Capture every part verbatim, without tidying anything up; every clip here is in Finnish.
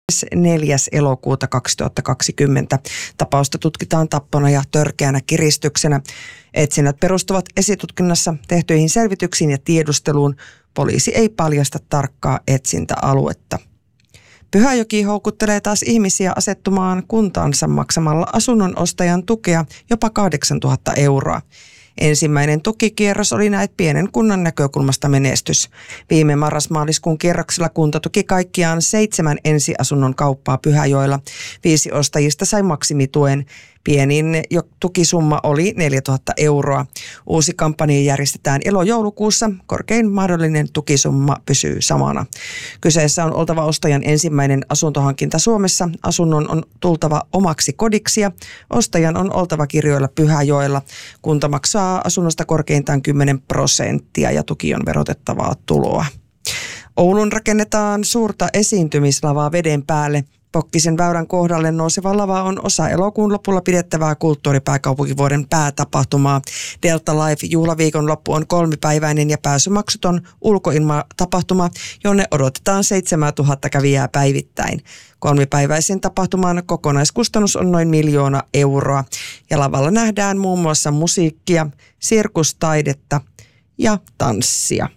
neljäs elokuuta kaksituhattakaksikymmentä. Tapausta tutkitaan tappona ja törkeänä kiristyksenä. Etsinnät perustuvat esitutkinnassa tehtyihin selvityksiin ja tiedusteluun. Poliisi ei paljasta tarkkaa etsintäaluetta. Pyhäjoki houkuttelee taas ihmisiä asettumaan kuntaansa maksamalla asunnon ostajan tukea jopa kahdeksantuhatta euroa. Ensimmäinen tukikierros oli näet pienen kunnan näkökulmasta menestys. Viime marras-maaliskuun kierroksella kunta tuki kaikkiaan seitsemän ensiasunnon kauppaa Pyhäjoella. Viisi ostajista sai maksimituen. Pienin jo tukisumma oli neljätuhatta euroa. Uusi kampanja järjestetään elo-joulukuussa. Korkein mahdollinen tukisumma pysyy samana. Kyseessä on oltava ostajan ensimmäinen asuntohankinta Suomessa. Asunnon on tultava omaksi kodiksi ja ostajan on oltava kirjoilla Pyhäjoella. Kunta maksaa asunnosta korkeintaan kymmenen prosenttia ja tuki on verotettavaa tuloa. Oulun rakennetaan suurta esiintymislavaa veden päälle. Pokkisen väylän kohdalle nouseva lava on osa elokuun lopulla pidettävää kulttuuripääkaupunkivuoden päätapahtumaa. Delta Live-juhlaviikonloppu on kolmipäiväinen ja pääsymaksuton ulkoilmatapahtuma, jonne odotetaan seitsemäntuhatta kävijää päivittäin. Kolmipäiväisen tapahtuman kokonaiskustannus on noin miljoona euroa ja lavalla nähdään muun muassa musiikkia, sirkustaidetta ja tanssia.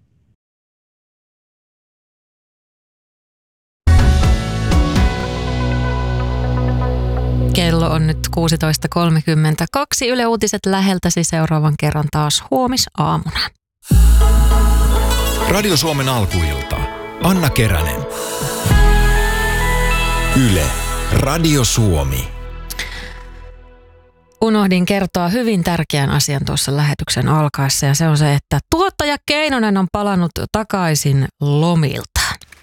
Kello on nyt kuusitoista kolmekymmentäkaksi. Yle Uutiset läheltäsi seuraavan kerran taas huomisaamuna. Radio Suomen alkuilta. Anna Keränen. Yle. Radio Suomi. Unohdin kertoa hyvin tärkeän asian tuossa lähetyksen alkaessa ja se on se, että tuottaja Keinonen on palannut takaisin lomilta.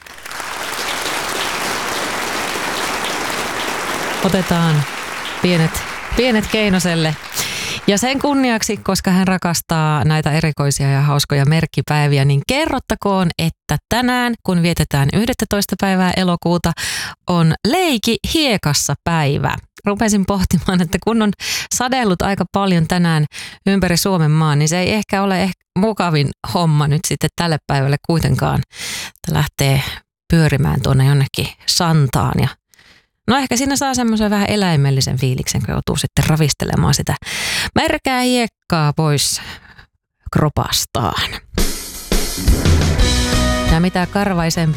Otetaan pienet, pienet Keinoselle. Ja sen kunniaksi, koska hän rakastaa näitä erikoisia ja hauskoja merkkipäiviä, niin kerrottakoon, että tänään, kun vietetään yhdestoista päivää elokuuta, on leiki hiekassa päivä. Rupesin pohtimaan, että kun on sadellut aika paljon tänään ympäri Suomen maan, niin se ei ehkä ole ehkä mukavin homma nyt sitten tälle päivälle kuitenkaan, että lähtee pyörimään tuonne jonnekin santaan ja no ehkä siinä saa semmoisen vähän eläimellisen fiiliksen, kun joutuu sitten ravistelemaan sitä märkää hiekkaa pois kropastaan. Ja mitä karvaisempi